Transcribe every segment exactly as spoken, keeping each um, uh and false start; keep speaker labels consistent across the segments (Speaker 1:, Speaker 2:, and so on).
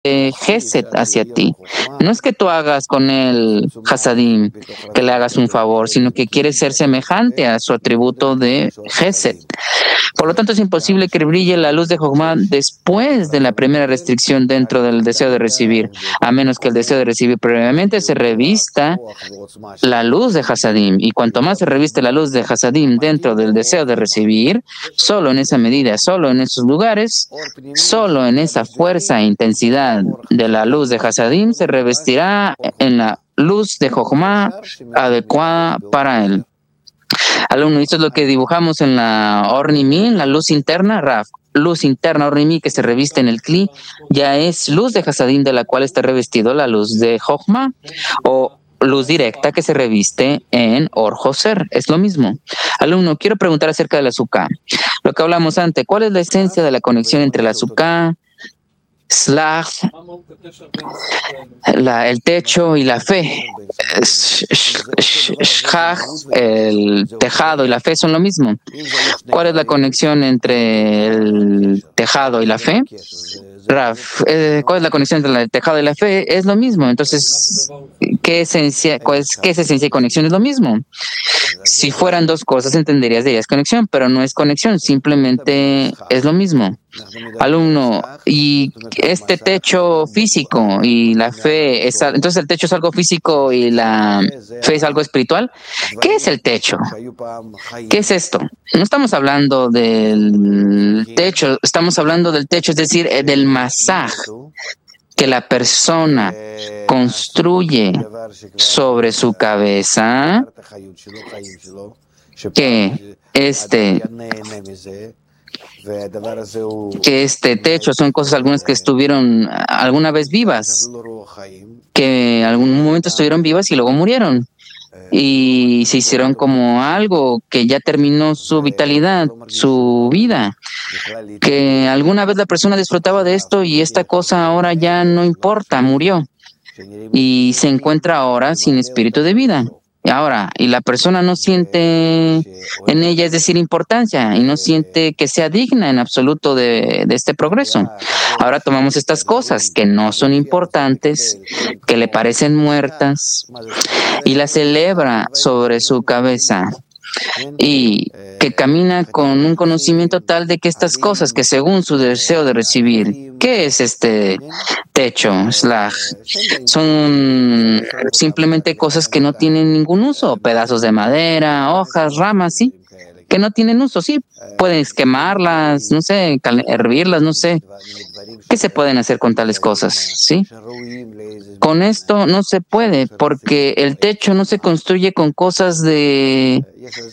Speaker 1: de Gesed hacia ti. No es que tú hagas con él Hasadim, que le hagas un favor, sino que quieres ser semejante a su atributo de Gesed. Por lo tanto, es imposible que brille la luz de Jochma después de la primera restricción dentro del deseo de recibir, a menos que el deseo de recibir previamente se revista la luz de Hasadim. Y cuanto más se reviste la luz de Hasadim dentro del deseo de recibir, solo en esa medida, solo en esos lugares, solo en esa fuerza e intensidad de la luz de Hasadim se revestirá en la luz de Jochma adecuada para él. Alumno, esto es lo que dibujamos en la Ornimi, la luz interna, Raf. Luz interna Ornimi que se reviste en el Kli, ya es luz de Hasadim de la cual está revestido la luz de Jochma, o luz directa que se reviste en Or Joser. Es lo mismo. Alumno, quiero preguntar acerca de la Sukkah. Lo que hablamos antes, ¿cuál es la esencia de la conexión entre la Sukkah, Slach, la, el techo y la fe? Shach, el tejado y la fe son lo mismo. ¿Cuál es la conexión entre el tejado y la fe? Raf, eh, ¿cuál es la conexión entre el tejado y la fe? Es lo mismo. Entonces, ¿qué esencia, cuál es, ¿qué es esencia y conexión? Es lo mismo. Si fueran dos cosas, entenderías de ellas conexión, pero no es conexión, simplemente es lo mismo. Alumno, y este techo físico y la fe, es, entonces el techo es algo físico y la fe es algo espiritual. ¿Qué es el techo? ¿Qué es esto? No estamos hablando del techo, estamos hablando del techo, es decir, del masaj que la persona construye sobre su cabeza, que este que este techo son cosas algunas que estuvieron alguna vez vivas, que en algún momento estuvieron vivas y luego murieron y se hicieron como algo que ya terminó su vitalidad, su vida, que alguna vez la persona disfrutaba de esto y esta cosa ahora ya no importa, murió y se encuentra ahora sin espíritu de vida. Ahora, y la persona no siente en ella, es decir, importancia, y no siente que sea digna en absoluto de, de este progreso. Ahora tomamos estas cosas que no son importantes, que le parecen muertas, y las celebra sobre su cabeza, y que camina con un conocimiento tal de que estas cosas que según su deseo de recibir, ¿qué es este techo? Slaj, son simplemente cosas que no tienen ningún uso, pedazos de madera, hojas, ramas, sí, que no tienen uso, sí, puedes quemarlas, no sé, hervirlas, no sé. ¿Qué se pueden hacer con tales cosas? ¿Sí? Con esto no se puede, porque el techo no se construye con cosas de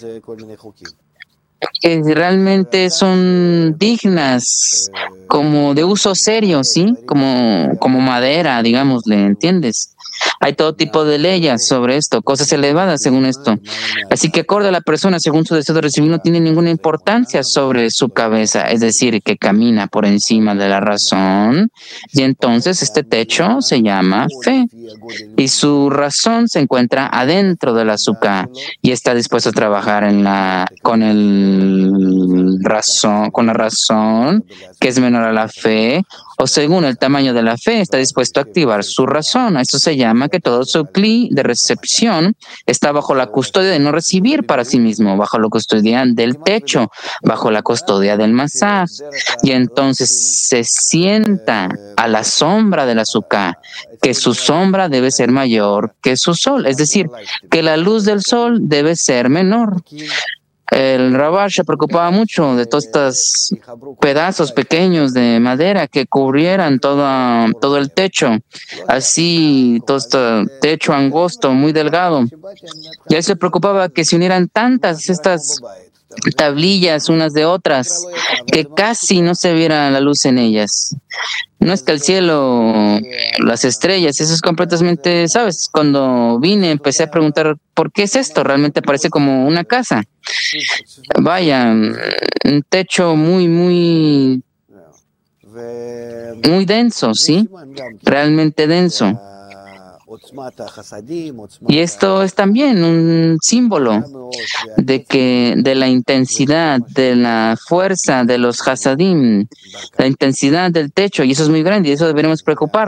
Speaker 1: que realmente son dignas, como de uso serio, ¿sí? Como, como madera, digámosle, ¿entiendes? Hay todo tipo de leyes sobre esto, cosas elevadas según esto. Así que acorde a la persona según su deseo de recibir no tiene ninguna importancia sobre su cabeza, es decir, que camina por encima de la razón, y entonces este techo se llama fe. Y su razón se encuentra adentro del azúcar y está dispuesto a trabajar en la, con el razón, con la razón que es menor a la fe, o según el tamaño de la fe, está dispuesto a activar su razón. Esto se llama que todo su cli de recepción está bajo la custodia de no recibir para sí mismo, bajo la custodia del techo, bajo la custodia del masaj. Y entonces se sienta a la sombra del azúcar, que su sombra debe ser mayor que su sol, es decir, que la luz del sol debe ser menor. El Rabash se preocupaba mucho de todos estos pedazos pequeños de madera que cubrieran todo, todo el techo, así todo este techo angosto, muy delgado. Y él se preocupaba que se unieran tantas estas tablillas unas de otras, que casi no se viera la luz en ellas. No es que el cielo, las estrellas, eso es completamente, ¿sabes? Cuando vine empecé a preguntar, ¿por qué es esto? Realmente parece como una casa. Vaya, un techo muy, muy, muy denso, ¿sí? Realmente denso. Y esto es también un símbolo de que de la intensidad, de la fuerza de los hasadim, la intensidad del techo, y eso es muy grande, y eso deberemos preocupar.